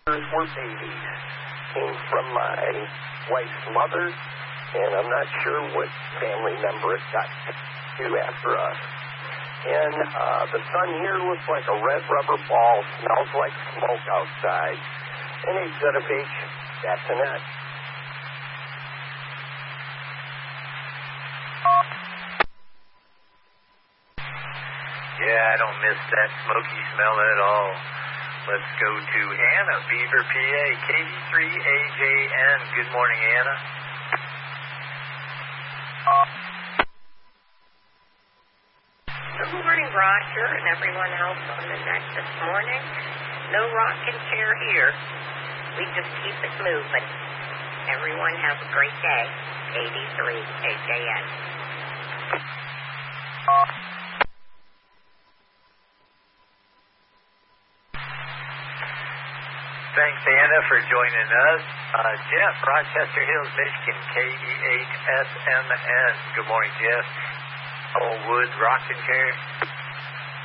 were babies. Came from my wife's mother, and I'm not sure what family member it got to after us. And the sun here looks like a red rubber ball, smells like smoke outside. And Exhibit, that's an it. Yeah, I don't miss that smoky smell at all. Let's go to Anna, Beaver, PA, KD3AJN. Good morning, Anna. Good morning, Roger, and everyone else on the net this morning. No rocking chair here. We just keep it moving. Everyone have a great day. KD3AJN. Thanks, Anna, for joining us. Jeff, Rochester Hills, Michigan, KD8SMN. Good morning, Jeff. Old wood rocking chair.